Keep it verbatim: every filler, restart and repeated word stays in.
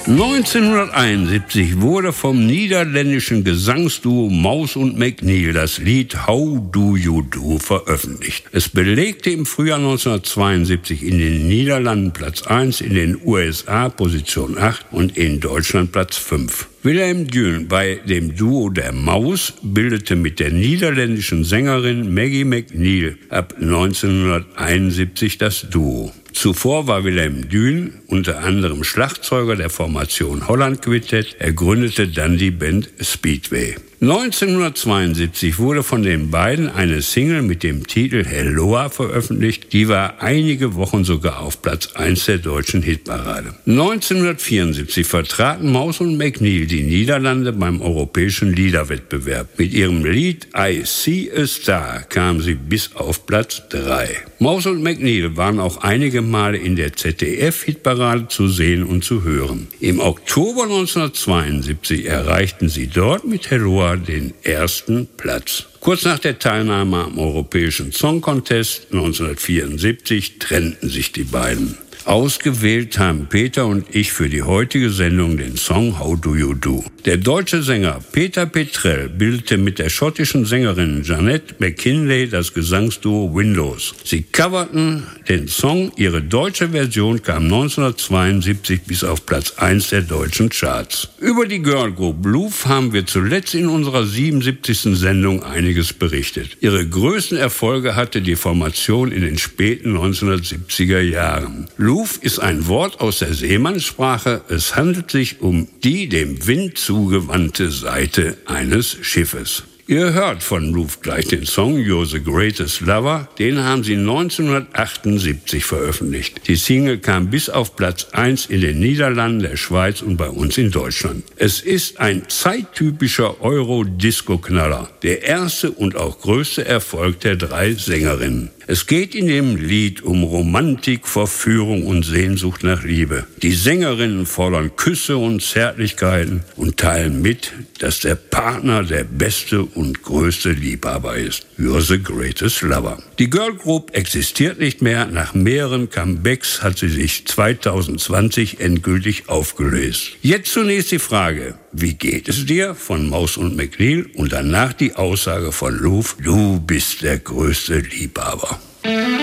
neunzehnhunderteinundsiebzig wurde vom niederländischen Gesangsduo Maus und McNeil das Lied How Do You Do veröffentlicht. Es belegte im Frühjahr neunzehnhundertzweiundsiebzig in den Niederlanden Platz eins, in den U S A Position acht und in Deutschland Platz fünf. Willem Duin bei dem Duo der Maus bildete mit der niederländischen Sängerin Maggie McNeil ab neunzehnhunderteinundsiebzig das Duo. Zuvor war Willem Duin unter anderem Schlagzeuger der Formation Holland Quintett. Er gründete dann die Band Speedway. neunzehnhundertzweiundsiebzig wurde von den beiden eine Single mit dem Titel Helloa veröffentlicht. Die war einige Wochen sogar auf Platz eins der deutschen Hitparade. neunzehnhundertvierundsiebzig vertraten Maus und McNeil die Niederlande beim europäischen Liederwettbewerb. Mit ihrem Lied I See a Star kamen sie bis auf Platz drei. Maus und McNeil waren auch einige Male in der Z D F-Hitparade zu sehen und zu hören. Im Oktober neunzehnhundertzweiundsiebzig erreichten sie dort mit Helloa den ersten Platz. Kurz nach der Teilnahme am Europäischen Song Contest neunzehnhundertvierundsiebzig trennten sich die beiden. Ausgewählt haben Peter und ich für die heutige Sendung den Song How Do You Do. Der deutsche Sänger Peter Petrell bildete mit der schottischen Sängerin Jeanette McKinlay das Gesangsduo Windows. Sie coverten den Song, ihre deutsche Version kam neunzehnhundertzweiundsiebzig bis auf Platz eins der deutschen Charts. Über die Girl Group Loof haben wir zuletzt in unserer siebenundsiebzigsten Sendung einiges berichtet. Ihre größten Erfolge hatte die Formation in den späten neunzehnhundertsiebziger Jahren. Loof ist ein Wort aus der Seemannssprache. Es handelt sich um die dem Wind zugewandte Seite eines Schiffes. Ihr hört von Loof gleich den Song You're the Greatest Lover. Den haben sie neunzehnhundertachtundsiebzig veröffentlicht. Die Single kam bis auf Platz eins in den Niederlanden, der Schweiz und bei uns in Deutschland. Es ist ein zeittypischer Euro-Disco-Knaller. Der erste und auch größte Erfolg der drei Sängerinnen. Es geht in dem Lied um Romantik, Verführung und Sehnsucht nach Liebe. Die Sängerinnen fordern Küsse und Zärtlichkeiten und teilen mit, dass der Partner der beste und größte Liebhaber ist. You're the greatest lover. Die Girl Group existiert nicht mehr. Nach mehreren Comebacks hat sie sich zweitausendzwanzig endgültig aufgelöst. Jetzt zunächst die Frage, wie geht es dir von Maus und McNeil und danach die Aussage von Loof, du bist der größte Liebhaber.